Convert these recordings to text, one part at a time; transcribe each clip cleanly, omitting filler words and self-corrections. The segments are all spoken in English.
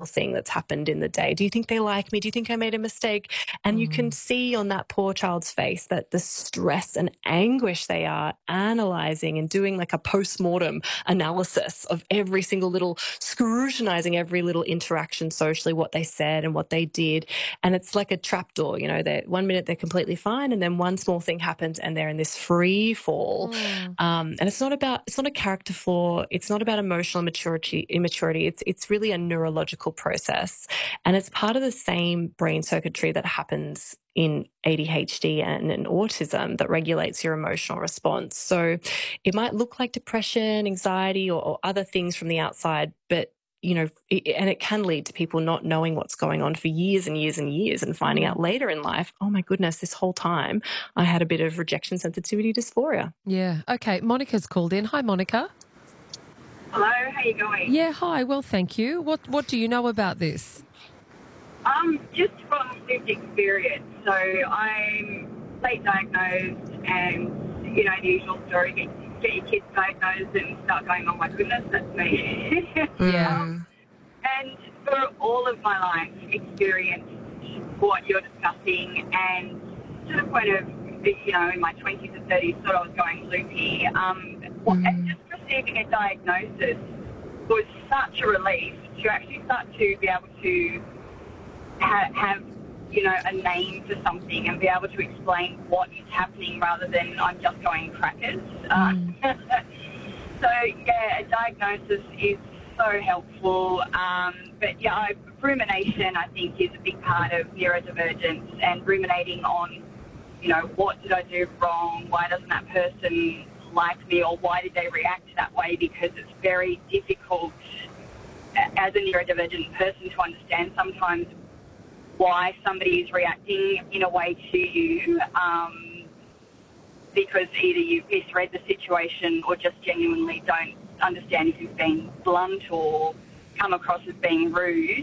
thing that's happened in the day? Do you think they like me? Do you think I made a mistake? And you can see on that poor child's face that the stress and anguish they are analyzing and doing like a post-mortem analysis of every single little, scrutinizing every little interaction socially, what they said and what they did. And it's like a trapdoor, you know, that 1 minute they're completely fine, and then one small thing happens and they're in this free fall. And it's not a character flaw. It's not about emotional immaturity. It's really a neurological process. And it's part of the same brain circuitry that happens in ADHD and in autism that regulates your emotional response. So it might look like depression, anxiety, or other things from the outside, but and it can lead to people not knowing what's going on for years and years and years, and finding out later in life, oh my goodness, this whole time I had a bit of rejection sensitivity dysphoria. Yeah. Okay. Monica's called in. Hi, Monica. Hello, how you going? Yeah. Hi. Well, thank you. What do you know about this? Just from lived experience. So I'm late diagnosed, and the usual story: get your kids diagnosed and start going, oh my goodness, that's me. Yeah. And for all of my life, experienced what you're discussing, and to the point of, in my 20s and 30s, thought I was going loopy. And just receiving a diagnosis was such a relief to actually start to be able to have a name for something and be able to explain what is happening, rather than I'm just going crackers. So, a diagnosis is so helpful. Rumination, I think, is a big part of neurodivergence, and ruminating on, what did I do wrong? Why doesn't that person like me? Or why did they react that way? Because it's very difficult as a neurodivergent person to understand sometimes why somebody is reacting in a way to you, because either you've misread the situation or just genuinely don't understand if you've been blunt or come across as being rude.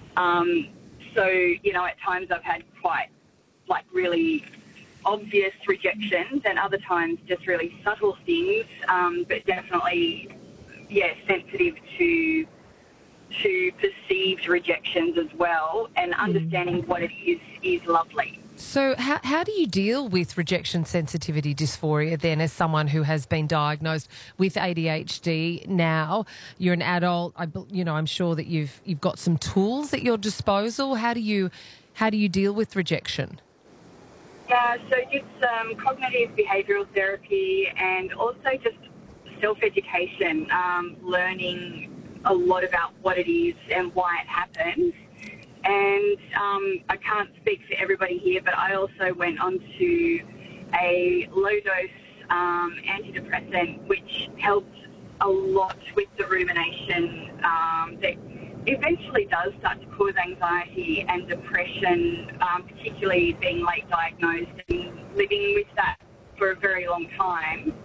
At times I've had quite, really obvious rejections, and other times just really subtle things, but definitely, sensitive to perceived rejections as well, and understanding what it is lovely. So how do you deal with rejection sensitivity dysphoria then, as someone who has been diagnosed with ADHD now? You're an adult. I'm sure that you've got some tools at your disposal. How do you deal with rejection? Yeah, so did some cognitive behavioural therapy, and also just self-education, learning a lot about what it is and why it happens. And I can't speak for everybody here, but I also went on to a low-dose antidepressant, which helped a lot with the rumination that eventually does start to cause anxiety and depression, particularly being late diagnosed and living with that for a very long time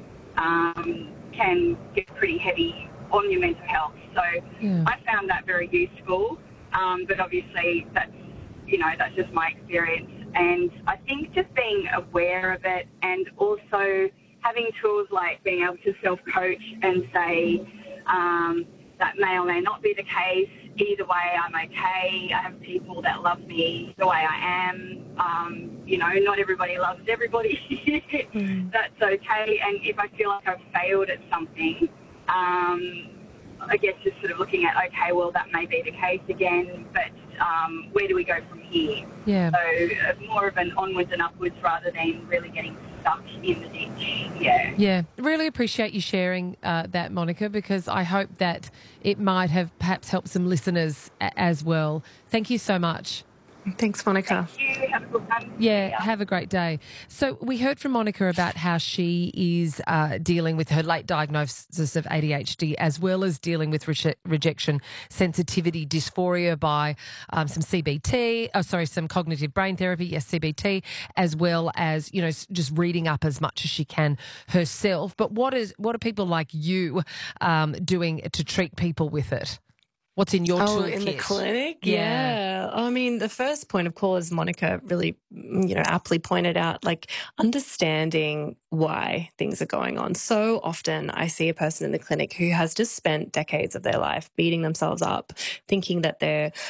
can get pretty heavy on your mental health. So I found that very useful, but obviously that's just my experience. And I think just being aware of it, and also having tools like being able to self-coach and say that may or may not be the case. Either way, I'm okay. I have people that love me the way I am. Not everybody loves everybody. That's okay. And if I feel like I've failed at something, I guess just sort of looking at, okay, well, that may be the case again, but where do we go from here? Yeah. So more of an onwards and upwards rather than really getting stuck in the ditch. Yeah. Yeah. Really appreciate you sharing that, Monica, because I hope that it might have perhaps helped some listeners as well. Thank you so much. Thanks, Monica. Thank you. Have a good one. Yeah, have a great day. So we heard from Monica about how she is dealing with her late diagnosis of ADHD, as well as dealing with rejection sensitivity dysphoria by some cognitive brain therapy, yes, CBT, as well as, just reading up as much as she can herself. But what are people like you doing to treat people with it? What's in your toolkit? In the clinic? Yeah. I mean, the first point of call, as Monica really, aptly pointed out, understanding why things are going on. So often I see a person in the clinic who has just spent decades of their life beating themselves up, thinking that they're